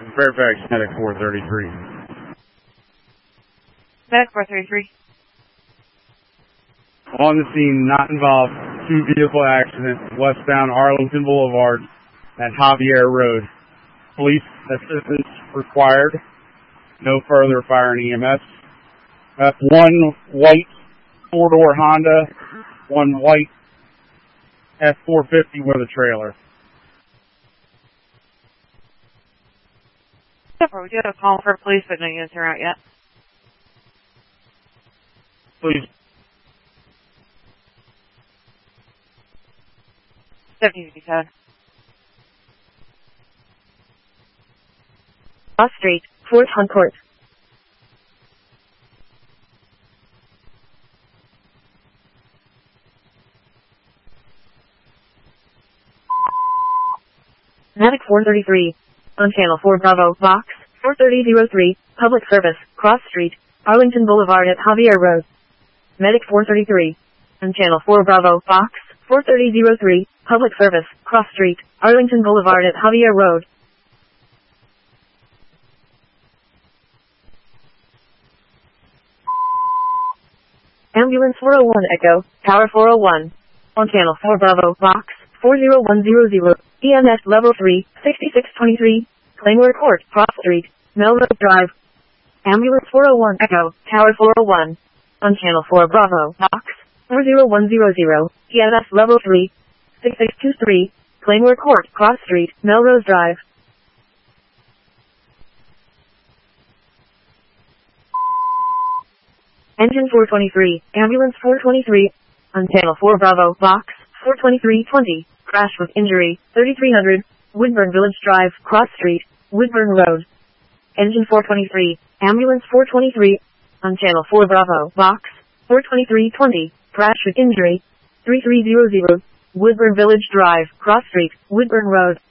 Fairfax Medic 433. Medic 433. On the scene, not involved, 2-vehicle accident, westbound Arlington Boulevard at Javier Road. Police assistance required. No further fire and EMS. That's one white 4-door Honda, one white F-450 with a trailer. We do have a call for police, but no units are out yet. Please. 1757. Cross Street, Fort Huncourt. Medic 433. On Channel 4 Bravo, Box 43003, Public Service, Cross Street, Arlington Boulevard at Javier Road. Medic 433. On Channel 4 Bravo, Box 43003, Public Service, Cross Street, Arlington Boulevard at Javier Road. Ambulance 401 Echo, Tower 401. On Channel 4 Bravo, Box 40100, EMS Level 3, 6623, Claymore Court, Cross Street, Melrose Drive. Ambulance 401 Echo, Tower 401. On Channel 4 Bravo, Box 40100, EMS Level 3, 6623, Claymore Court, Cross Street, Melrose Drive. Engine 423, Ambulance 423, on Channel 4 Bravo, Box 42320, crash with injury, 3300, Woodburn Village Drive, Cross Street, Woodburn Road. Engine 423, Ambulance 423, on Channel 4 Bravo, Box 42320, crash with injury, 3300, Woodburn Village Drive, Cross Street, Woodburn Road.